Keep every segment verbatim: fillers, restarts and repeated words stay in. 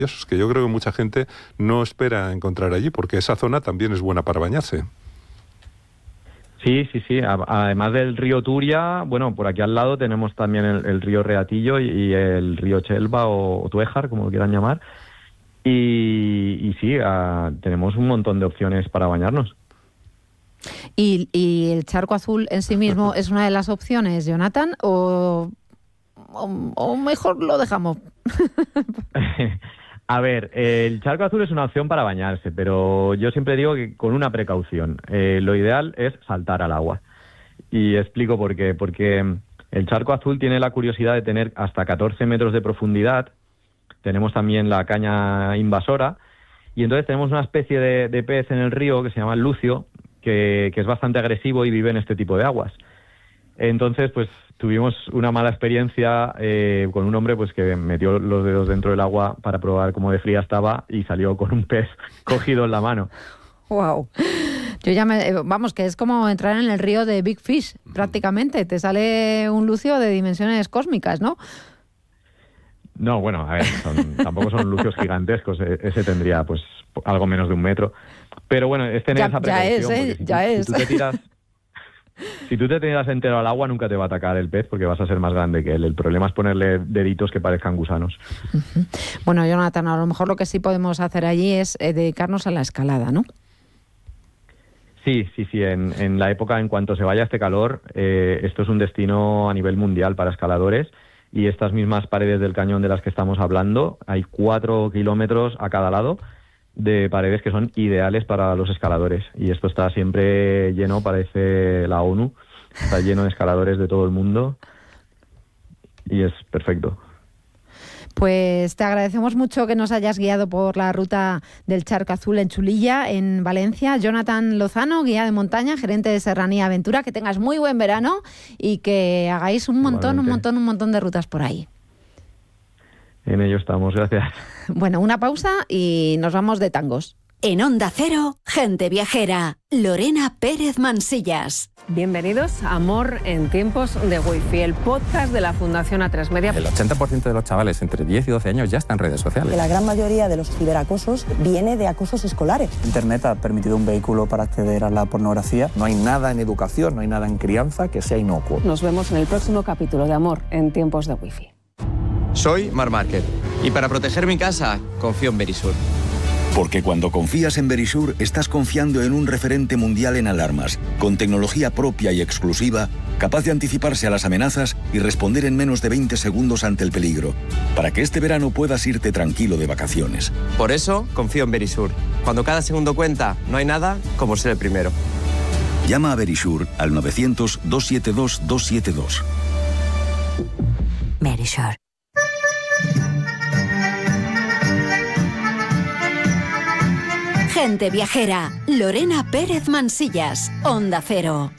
que yo creo que mucha gente no espera encontrar allí, porque esa zona también es buena para bañarse. Sí, sí, sí. Además del río Turia, bueno, por aquí al lado tenemos también el, el río Reatillo y, y el río Chelva o, o Tuéjar, como lo quieran llamar. Y, y sí, uh, tenemos un montón de opciones para bañarnos. ¿Y, y el charco azul en sí mismo es una de las opciones, Jonathan? ¿O, o, o mejor lo dejamos? A ver, eh, el charco azul es una opción para bañarse, pero yo siempre digo que con una precaución. Eh, lo ideal es saltar al agua. Y explico por qué. Porque el charco azul tiene la curiosidad de tener hasta catorce metros de profundidad. Tenemos también la caña invasora. Y entonces tenemos una especie de, de pez en el río que se llama el lucio, que, que es bastante agresivo y vive en este tipo de aguas. Entonces, pues tuvimos una mala experiencia eh, con un hombre pues que metió los dedos dentro del agua para probar cómo de fría estaba y salió con un pez cogido en la mano. Wow. Yo ya me, vamos, que es como entrar en el río de Big Fish, prácticamente. Te sale un lucio de dimensiones cósmicas, ¿no? No, bueno, a ver, son, tampoco son lucios gigantescos. Ese tendría pues algo menos de un metro. Pero bueno, es tener ya, esa precaución. Ya es, ¿eh? Si Ya tú, es. Si tú te tiras... Si tú te tiras entero al agua, nunca te va a atacar el pez porque vas a ser más grande que él. El problema es ponerle deditos que parezcan gusanos. Uh-huh. Bueno, Jonathan, a lo mejor lo que sí podemos hacer allí es eh, dedicarnos a la escalada, ¿no? Sí, sí, sí. En, en la época, en cuanto se vaya este calor, eh, esto es un destino a nivel mundial para escaladores y estas mismas paredes del cañón de las que estamos hablando, hay cuatro kilómetros a cada lado de paredes que son ideales para los escaladores y esto está siempre lleno, parece la ONU, está lleno de escaladores de todo el mundo y es perfecto. Pues te agradecemos mucho que nos hayas guiado por la ruta del Charco Azul en Chulilla, en Valencia. Jonathan Lozano, guía de montaña, gerente de Serranía Aventura, que tengas muy buen verano y que hagáis un montón, Igualmente. un montón, un montón de rutas por ahí. En ello estamos, gracias. Bueno, una pausa y nos vamos de tangos. En Onda Cero, Gente Viajera, Lorena Pérez Mansillas. Bienvenidos a Amor en tiempos de Wi-Fi, el podcast de la Fundación A tres Media. El ochenta por ciento de los chavales entre diez y doce años ya están en redes sociales. La gran mayoría de los ciberacosos viene de acosos escolares. Internet ha permitido un vehículo para acceder a la pornografía. No hay nada en educación, no hay nada en crianza que sea inocuo. Nos vemos en el próximo capítulo de Amor en tiempos de Wi-Fi. Soy Mar Márquez y para proteger mi casa confío en Verisur. Porque cuando confías en Verisur estás confiando en un referente mundial en alarmas, con tecnología propia y exclusiva, capaz de anticiparse a las amenazas y responder en menos de veinte segundos ante el peligro, para que este verano puedas irte tranquilo de vacaciones. Por eso confío en Verisur. Cuando cada segundo cuenta, no hay nada como ser el primero. Llama a Verisur al novecientos, doscientos setenta y dos, doscientos setenta y dos. Verisur. Gente Viajera, Lorena Pérez Mansillas, Onda Cero.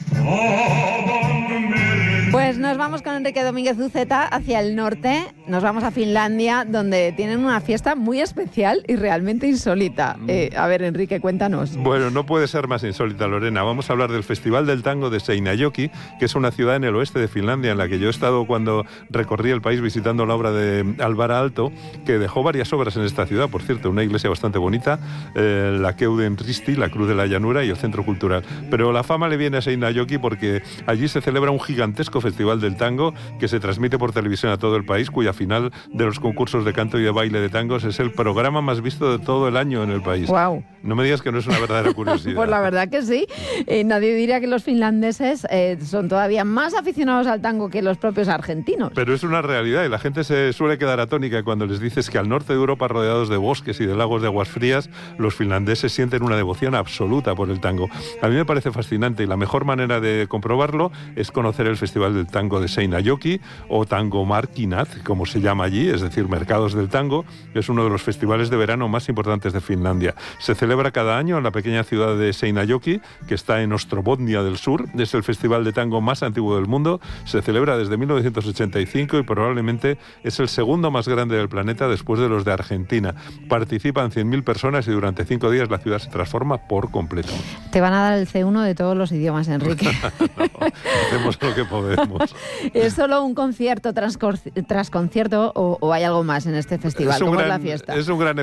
Pues nos vamos con Enrique Domínguez Uceta hacia el norte, nos vamos a Finlandia, donde tienen una fiesta muy especial y realmente insólita. Eh, a ver, Enrique, cuéntanos. Bueno, no puede ser más insólita, Lorena. Vamos a hablar del Festival del Tango de Seinäjoki, que es una ciudad en el oeste de Finlandia, en la que yo he estado cuando recorrí el país visitando la obra de Alvar Aalto, que dejó varias obras en esta ciudad, por cierto, una iglesia bastante bonita, eh, la Keuden Risti, la Cruz de la Llanura y el Centro Cultural. Pero la fama le viene a Seinäjoki porque allí se celebra un gigantesco Festival del Tango que se transmite por televisión a todo el país, cuya final de los concursos de canto y de baile de tangos es el programa más visto de todo el año en el país. Wow. No me digas que no es una verdadera curiosidad. Pues la verdad que sí. Eh, nadie diría que los finlandeses eh, son todavía más aficionados al tango que los propios argentinos. Pero es una realidad y la gente se suele quedar atónica cuando les dices que al norte de Europa, rodeados de bosques y de lagos de aguas frías, los finlandeses sienten una devoción absoluta por el tango. A mí me parece fascinante y la mejor manera de comprobarlo es conocer el Festival del Tango de Seinäjoki o Tango Markkinat, como se llama allí, es decir, Mercados del Tango. Es uno de los festivales de verano más importantes de Finlandia. Se celebra celebra cada año en la pequeña ciudad de Seinäjoki, que está en Ostrobotnia del Sur. Es el festival de tango más antiguo del mundo. Se celebra desde mil novecientos ochenta y cinco y probablemente es el segundo más grande del planeta después de los de Argentina. Participan cien mil personas y durante cinco días la ciudad se transforma por completo. Te van a dar el C uno de todos los idiomas, Enrique. No, hacemos lo que podemos. ¿Es solo un concierto tras, tras concierto o, o hay algo más en este festival? Es un ¿Cómo gran, es la fiesta? Es un gran